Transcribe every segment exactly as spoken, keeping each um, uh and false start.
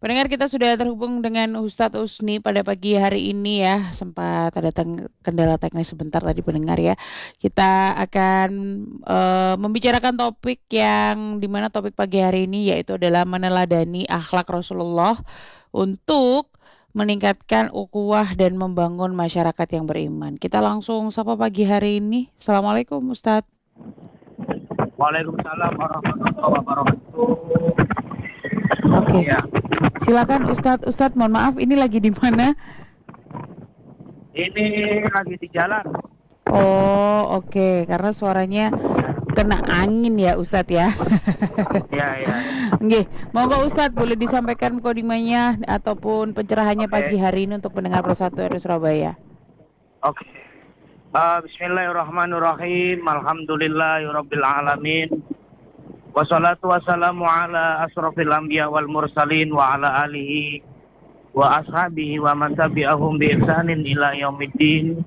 Pendengar, kita sudah terhubung dengan Ustadz Husni pada pagi hari ini ya. Sempat ada teng- kendala teknis sebentar tadi pendengar ya. Kita akan eh, membicarakan topik yang dimana topik pagi hari ini yaitu adalah meneladani akhlak Rasulullah untuk meningkatkan ukhuwah dan membangun masyarakat yang beriman. Kita langsung sapa pagi hari ini. Assalamualaikum Ustadz. Waalaikumsalam warahmatullahi wabarakatuh. Oke, Ya, silakan Ustadz. Ustadz, mohon maaf, ini lagi di mana? ini lagi di jalan. Oh, oke. Karena suaranya kena angin ya, Ustadz ya. Ya, ya. Nggih, monggo Ustadz boleh disampaikan kodimanya ataupun pencerahannya Oke, pagi hari ini untuk pendengar Persatu R I Surabaya. oke. Uh, Bismillahirrahmanirrahim. Alhamdulillahirabbil alamin. Wassalatu wassalamu ala asrofil anbiya wal mursalin wa ala alihi wa ashabihi wa man tabi'ahum bi ihsanin ila yaumiddin.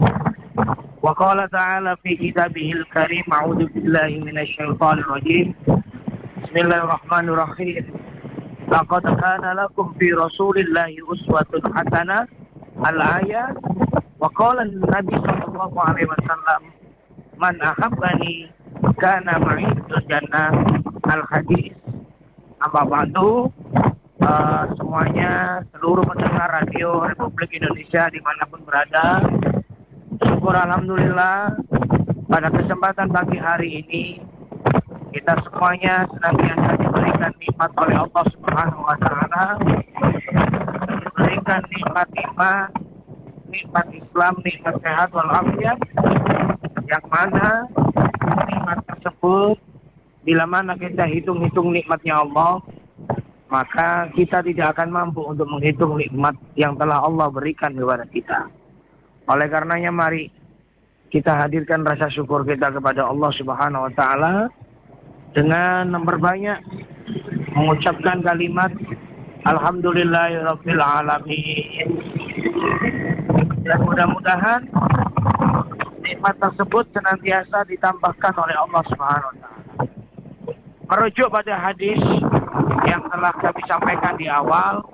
Wa qala ta'ala fi kitabihil karim, a'udzu billahi minasy syaithanir rajim. Bismillahirrahmanirrahim. Laqad kana lakum fi Rasulillahi uswatun hasanah. Al-ayat. Wa qala an-nabi sallallahu alaihi wasallam, man ahabbani kana ma'i fil jannah. Al-hadis. Amma ba'du. Uh, semuanya, seluruh pendengar radio Republik Indonesia dimanapun berada, syukur alhamdulillah pada kesempatan pagi hari ini kita semuanya senantiasa diberikan nikmat oleh Allah Subhanahu wa taala, diberikan nikmat iman, nikmat Islam, nikmat sehat walafiat, yang mana nikmat tersebut bila mana kita hitung-hitung nikmatnya Allah, maka kita tidak akan mampu untuk menghitung nikmat yang telah Allah berikan kepada kita. Oleh karenanya mari kita hadirkan rasa syukur kita kepada Allah Subhanahu wa taala dengan memperbanyak mengucapkan kalimat alhamdulillahirabbil alamin. Dan mudah-mudahan nikmat tersebut senantiasa ditambahkan oleh Allah Subhanahu wa taala. Merujuk pada hadis yang telah kami sampaikan di awal,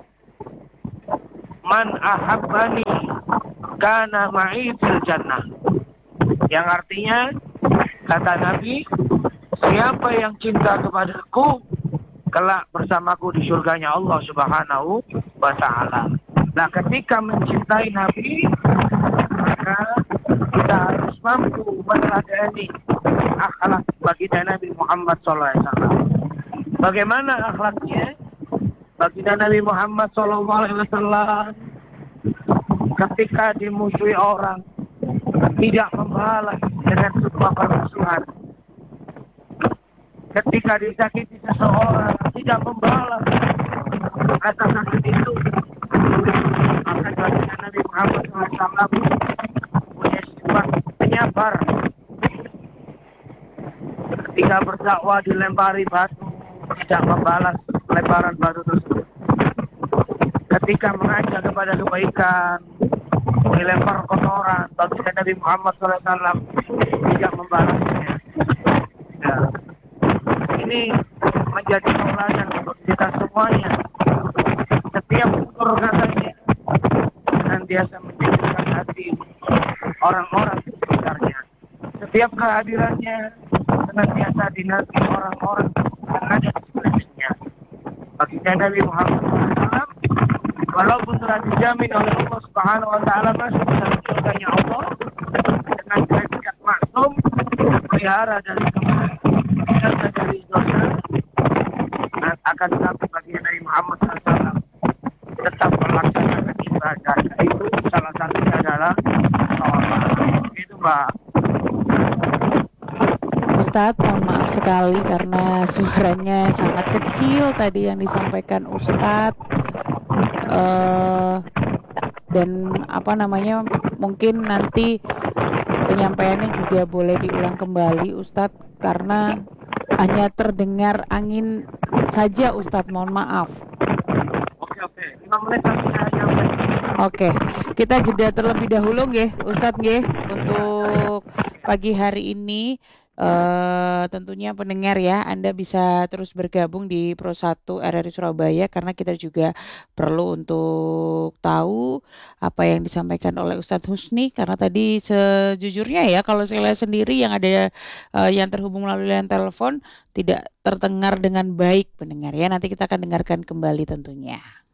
man ahabbani kana ma'i fil jannah, yang artinya kata Nabi, siapa yang cinta kepadaku kelak bersamaku di surganya Allah Subhanahu wa taala. Nah, ketika mencintai Nabi, maka kita harus mampu meneladani akhlak baginda Nabi Muhammad shallallahu alaihi wasallam. Bagaimana akhlaknya baginda Nabi Muhammad shallallahu alaihi wasallam? Ketika dimusuhi orang, tidak membalas dengan sebuah permusuhan. Ketika disakiti seseorang, tidak membalas rasa sakit itu. Maka baginda Nabi Muhammad shallallahu alaihi wasallam punya sifat penyabar. Ketika berdakwah dilempari batu, tidak membalas lemparan batu tersebut. Ketika mengajak kepada kebaikan, dilempar kotoran, baginda Nabi Muhammad shallallahu alaihi wasallam tidak membalasnya. Ya. Ini menjadi tauladan untuk kita semuanya. Setiap tutur katanya senantiasa menjadikan hati orang-orang di sekitarnya. Setiap kehadirannya senantiasa dinanti orang-orang yang ada di sekelilingnya. Baginda Nabi Muhammad shallallahu alaihi wasallam walaupun telah dijamin oleh Allah Subhanahu wa taala masuk dalam surganya Allah dengan predikat maksum, pelihara dari kemaksiatan dan dari dosa, dan akan tetapi baginda Nabi Muhammad shallallahu alaihi wasallam tetap melaksanakan ibadah. Itu salah satunya adalah sholat. Itu Mbak. Ustadz, mohon maaf sekali karena suaranya sangat kecil tadi yang disampaikan Ustadz. Uh, dan apa namanya, mungkin nanti penyampaiannya juga boleh diulang kembali Ustadz, karena hanya terdengar angin saja Ustadz, mohon maaf. Oke oke, lima menit lagi saya nyampe. Oke, kita jeda terlebih dahulu nggih Ustadz nggih untuk pagi hari ini. eh, tentunya pendengar ya, Anda bisa terus bergabung di Pro satu R R I Surabaya karena kita juga perlu untuk tahu apa yang disampaikan oleh Ustadz Husni karena tadi sejujurnya ya kalau saya lihat sendiri yang ada eh, yang terhubung melalui line telepon tidak terdengar dengan baik pendengar ya. Nanti kita akan dengarkan kembali tentunya.